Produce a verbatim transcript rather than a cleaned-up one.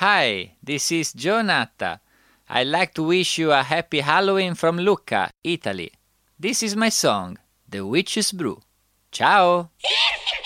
Hi, this is Jonata. I'd like to wish you a happy Halloween from Lucca, Italy. This is my song, The Witch's Brew. Ciao!